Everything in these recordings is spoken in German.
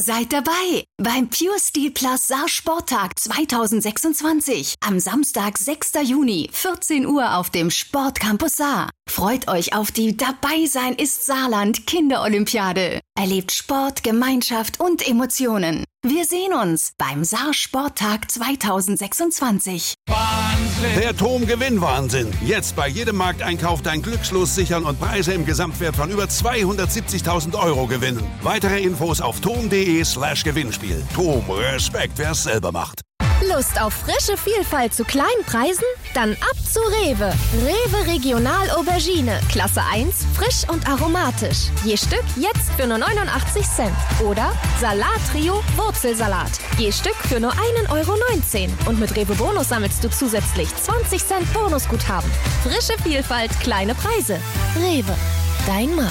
Seid dabei beim Pure Steel Plus Saar Sporttag 2026 am Samstag, 6. Juni, 14 Uhr auf dem Sportcampus Saar. Freut euch auf die Dabei sein ist Saarland Kinderolympiade. Erlebt Sport, Gemeinschaft und Emotionen. Wir sehen uns beim Saar Sporttag 2026. Wahnsinn! Der TOM-Gewinnwahnsinn. Jetzt bei jedem Markteinkauf dein Glückslos sichern und Preise im Gesamtwert von über 270.000 € gewinnen. Weitere Infos auf tom.de/Gewinnspiel. TOM, Respekt, wer es selber macht. Lust auf frische Vielfalt zu kleinen Preisen? Dann ab zu Rewe. Rewe Regional Aubergine. Klasse 1, frisch und aromatisch. Je Stück jetzt für nur 89 Cent. Oder Salat Trio Wurzelsalat. Je Stück für nur 1,19 €. Und mit Rewe Bonus sammelst du zusätzlich 20 Cent Bonusguthaben. Frische Vielfalt, kleine Preise. Rewe, dein Markt.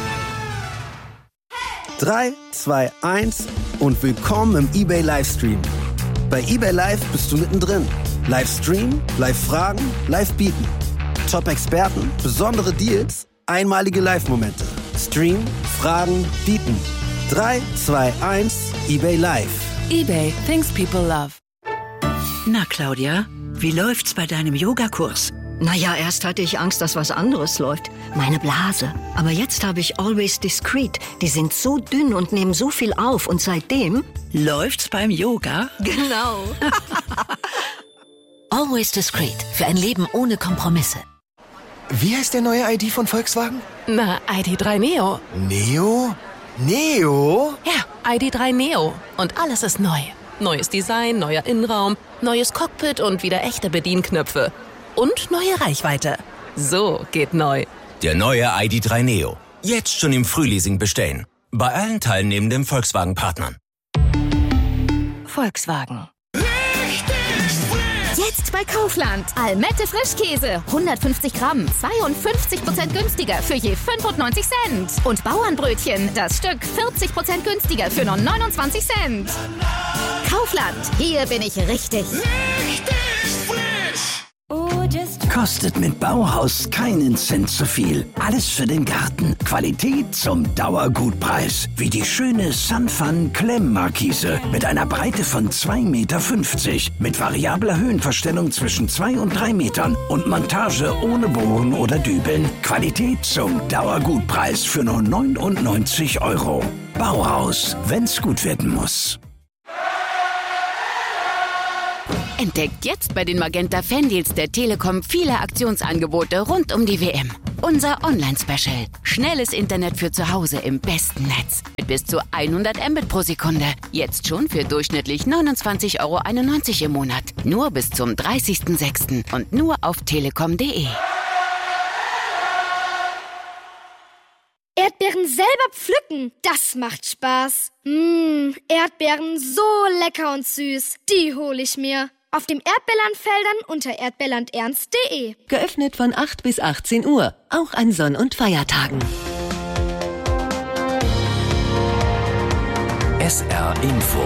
3, 2, 1 und willkommen im eBay Livestream. Bei eBay Live bist du mittendrin. Live streamen, live fragen, live bieten. Top-Experten, besondere Deals, einmalige Live-Momente. Stream, fragen, bieten. 3, 2, 1, eBay Live. eBay, things people love. Na Claudia, wie läuft's bei deinem Yogakurs? Naja, erst hatte ich Angst, dass was anderes läuft. Meine Blase. Aber jetzt habe ich Always Discreet. Die sind so dünn und nehmen so viel auf. Und seitdem... Läuft's beim Yoga? Genau. Always Discreet. Für ein Leben ohne Kompromisse. Wie heißt der neue ID von Volkswagen? Na, ID.3 Neo. Neo? Neo? Ja, ID.3 Neo. Und alles ist neu. Neues Design, neuer Innenraum, neues Cockpit und wieder echte Bedienknöpfe. Und neue Reichweite. So geht neu. Der neue ID.3 Neo. Jetzt schon im Frühleasing bestellen. Bei allen teilnehmenden Volkswagen-Partnern. Volkswagen. Jetzt bei Kaufland. Almette Frischkäse. 150 Gramm. 52% günstiger für je 95 Cent. Und Bauernbrötchen. Das Stück 40% günstiger für nur 29 Cent. Kaufland. Hier bin ich richtig. Kostet mit Bauhaus keinen Cent zu viel. Alles für den Garten. Qualität zum Dauergutpreis. Wie die schöne Sunfun Klemmmarkise mit einer Breite von 2,50 Meter. Mit variabler Höhenverstellung zwischen 2 und 3 Metern. Und Montage ohne Bohren oder Dübeln. Qualität zum Dauergutpreis für nur 99 €. Bauhaus, wenn's gut werden muss. Entdeckt jetzt bei den Magenta Fandeals der Telekom viele Aktionsangebote rund um die WM. Unser Online-Special. Schnelles Internet für zu Hause im besten Netz. Mit bis zu 100 Mbit pro Sekunde. Jetzt schon für durchschnittlich 29,91 € im Monat. Nur bis zum 30.06. und nur auf telekom.de. Erdbeeren selber pflücken, das macht Spaß. Erdbeeren so lecker und süß, die hole ich mir. Auf dem Erdbeerlandfeldern unter erdbeerlandernst.de. Geöffnet von 8 bis 18 Uhr, auch an Sonn- und Feiertagen. SR Info.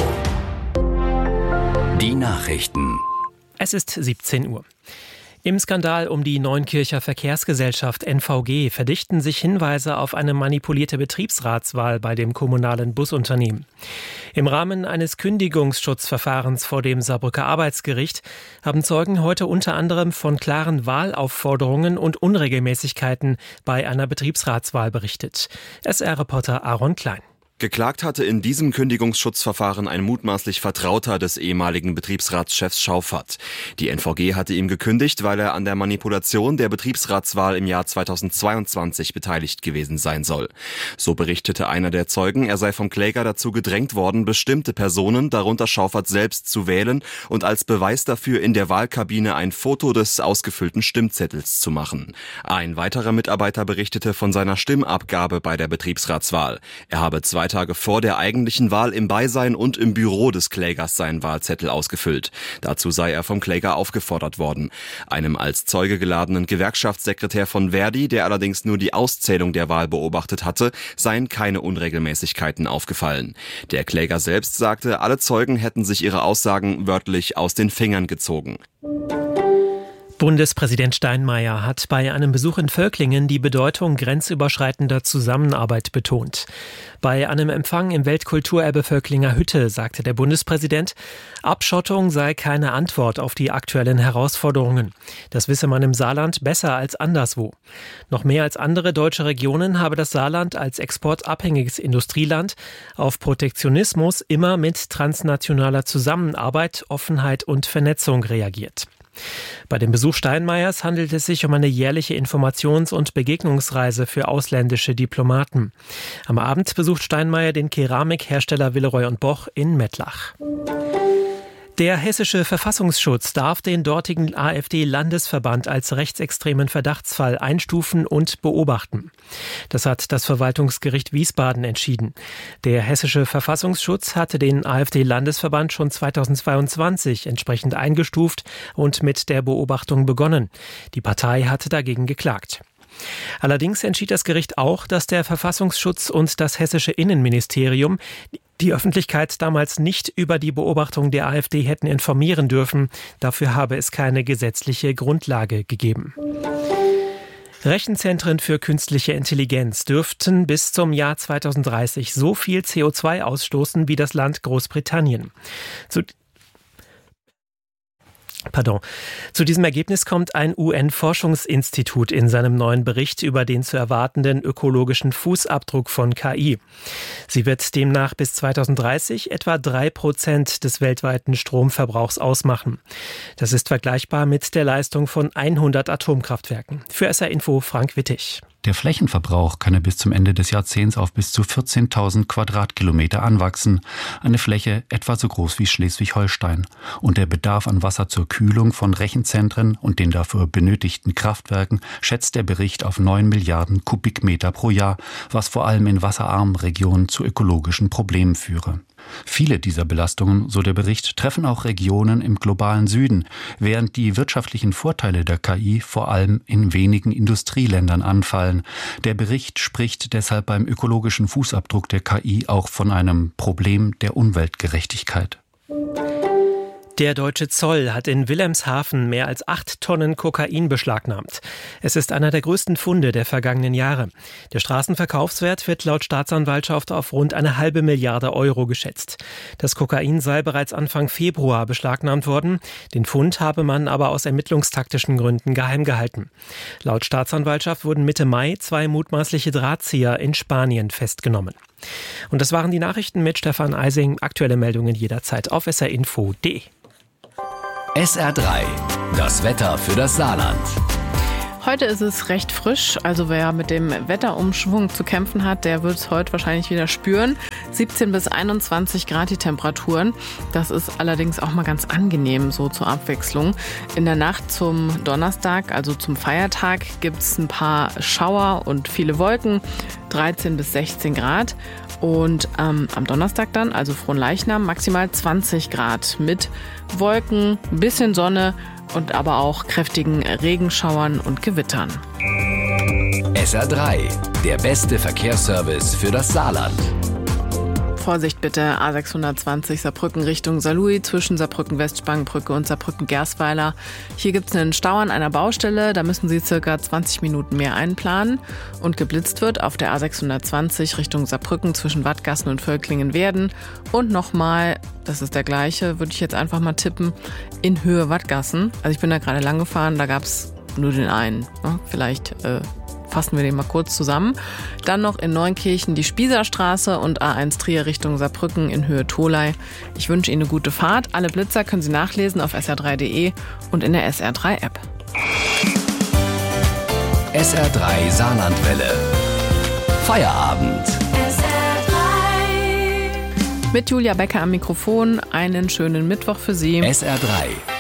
Die Nachrichten. Es ist 17 Uhr. Im Skandal um die Neunkircher Verkehrsgesellschaft NVG verdichten sich Hinweise auf eine manipulierte Betriebsratswahl bei dem kommunalen Busunternehmen. Im Rahmen eines Kündigungsschutzverfahrens vor dem Saarbrücker Arbeitsgericht haben Zeugen heute unter anderem von klaren Wahlaufforderungen und Unregelmäßigkeiten bei einer Betriebsratswahl berichtet. SR-Reporter Aaron Klein. Geklagt hatte in diesem Kündigungsschutzverfahren ein mutmaßlich Vertrauter des ehemaligen Betriebsratschefs Schauffert. Die NVG hatte ihm gekündigt, weil er an der Manipulation der Betriebsratswahl im Jahr 2022 beteiligt gewesen sein soll. So berichtete einer der Zeugen, er sei vom Kläger dazu gedrängt worden, bestimmte Personen, darunter Schauffert selbst, zu wählen und als Beweis dafür in der Wahlkabine ein Foto des ausgefüllten Stimmzettels zu machen. Ein weiterer Mitarbeiter berichtete von seiner Stimmabgabe bei der Betriebsratswahl. Er habe 2 Tage vor der eigentlichen Wahl im Beisein und im Büro des Klägers seinen Wahlzettel ausgefüllt. Dazu sei er vom Kläger aufgefordert worden. Einem als Zeuge geladenen Gewerkschaftssekretär von Verdi, der allerdings nur die Auszählung der Wahl beobachtet hatte, seien keine Unregelmäßigkeiten aufgefallen. Der Kläger selbst sagte, alle Zeugen hätten sich ihre Aussagen wörtlich aus den Fingern gezogen. Bundespräsident Steinmeier hat bei einem Besuch in Völklingen die Bedeutung grenzüberschreitender Zusammenarbeit betont. Bei einem Empfang im Weltkulturerbe Völklinger Hütte sagte der Bundespräsident, Abschottung sei keine Antwort auf die aktuellen Herausforderungen. Das wisse man im Saarland besser als anderswo. Noch mehr als andere deutsche Regionen habe das Saarland als exportabhängiges Industrieland auf Protektionismus immer mit transnationaler Zusammenarbeit, Offenheit und Vernetzung reagiert. Bei dem Besuch Steinmeiers handelt es sich um eine jährliche Informations- und Begegnungsreise für ausländische Diplomaten. Am Abend besucht Steinmeier den Keramikhersteller Villeroy & Boch in Mettlach. Der hessische Verfassungsschutz darf den dortigen AfD-Landesverband als rechtsextremen Verdachtsfall einstufen und beobachten. Das hat das Verwaltungsgericht Wiesbaden entschieden. Der hessische Verfassungsschutz hatte den AfD-Landesverband schon 2022 entsprechend eingestuft und mit der Beobachtung begonnen. Die Partei hatte dagegen geklagt. Allerdings entschied das Gericht auch, dass der Verfassungsschutz und das hessische Innenministerium die Öffentlichkeit damals nicht über die Beobachtung der AfD hätten informieren dürfen. Dafür habe es keine gesetzliche Grundlage gegeben. Rechenzentren für künstliche Intelligenz dürften bis zum Jahr 2030 so viel CO2 ausstoßen wie das Land Großbritannien. Zu diesem Ergebnis kommt ein UN-Forschungsinstitut in seinem neuen Bericht über den zu erwartenden ökologischen Fußabdruck von KI. Sie wird demnach bis 2030 etwa 3% des weltweiten Stromverbrauchs ausmachen. Das ist vergleichbar mit der Leistung von 100 Atomkraftwerken. Für SR Info Frank Wittig. Der Flächenverbrauch kann bis zum Ende des Jahrzehnts auf bis zu 14.000 Quadratkilometer anwachsen, eine Fläche etwa so groß wie Schleswig-Holstein. Und der Bedarf an Wasser zur Kühlung von Rechenzentren und den dafür benötigten Kraftwerken schätzt der Bericht auf 9 Milliarden Kubikmeter pro Jahr, was vor allem in wasserarmen Regionen zu ökologischen Problemen führe. Viele dieser Belastungen, so der Bericht, treffen auch Regionen im globalen Süden, während die wirtschaftlichen Vorteile der KI vor allem in wenigen Industrieländern anfallen. Der Bericht spricht deshalb beim ökologischen Fußabdruck der KI auch von einem Problem der Umweltgerechtigkeit. Der deutsche Zoll hat in Wilhelmshaven mehr als 8 Tonnen Kokain beschlagnahmt. Es ist einer der größten Funde der vergangenen Jahre. Der Straßenverkaufswert wird laut Staatsanwaltschaft auf rund 1,5 Milliarde Euro geschätzt. Das Kokain sei bereits Anfang Februar beschlagnahmt worden. Den Fund habe man aber aus ermittlungstaktischen Gründen geheim gehalten. Laut Staatsanwaltschaft wurden Mitte Mai 2 mutmaßliche Drahtzieher in Spanien festgenommen. Und das waren die Nachrichten mit Stefan Eising. Aktuelle Meldungen jederzeit auf srinfo.de. SR3, das Wetter für das Saarland. Heute ist es recht frisch, also wer mit dem Wetterumschwung zu kämpfen hat, der wird es heute wahrscheinlich wieder spüren. 17 bis 21 Grad die Temperaturen. Das ist allerdings auch mal ganz angenehm, so zur Abwechslung. In der Nacht zum Donnerstag, also zum Feiertag, gibt es ein paar Schauer und viele Wolken, 13 bis 16 Grad. Und am Donnerstag dann, also Fronleichnam, maximal 20 Grad mit Wolken, ein bisschen Sonne und aber auch kräftigen Regenschauern und Gewittern. SR3, der beste Verkehrsservice für das Saarland. Vorsicht bitte, A620 Saarbrücken Richtung Saarlouis zwischen Saarbrücken-Westspangenbrücke und Saarbrücken-Gersweiler. Hier gibt es einen Stau an einer Baustelle, da müssen Sie circa 20 Minuten mehr einplanen. Und geblitzt wird auf der A620 Richtung Saarbrücken zwischen Wattgassen und Völklingen-Werden. Und nochmal, das ist der gleiche, würde ich jetzt einfach mal tippen, in Höhe Wattgassen. Also ich bin da gerade lang gefahren, da gab es nur den einen. Vielleicht fassen wir den mal kurz zusammen. Dann noch in Neunkirchen die Spießerstraße und A1 Trier Richtung Saarbrücken in Höhe Tholey. Ich wünsche Ihnen eine gute Fahrt. Alle Blitzer können Sie nachlesen auf sr3.de und in der SR3-App. SR3 Saarlandwelle. Feierabend. Mit Julia Becker am Mikrofon. Einen schönen Mittwoch für Sie. SR3.